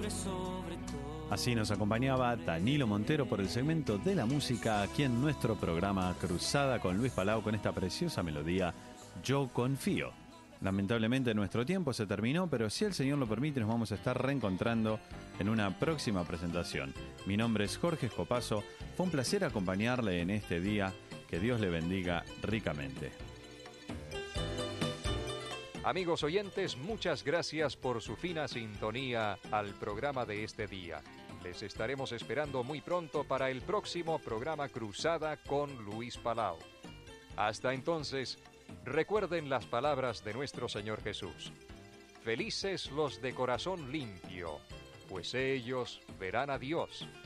sobre todo. Así nos acompañaba Danilo Montero por el segmento de la música aquí en nuestro programa Cruzada con Luis Palau con esta preciosa melodía Yo Confío. Lamentablemente nuestro tiempo se terminó, pero si el Señor lo permite nos vamos a estar reencontrando en una próxima presentación. Mi nombre es Jorge Escopazo, fue un placer acompañarle en este día, que Dios le bendiga ricamente. Amigos oyentes, muchas gracias por su fina sintonía al programa de este día. Les estaremos esperando muy pronto para el próximo programa Cruzada con Luis Palau. Hasta entonces, recuerden las palabras de nuestro Señor Jesús. Felices los de corazón limpio, pues ellos verán a Dios.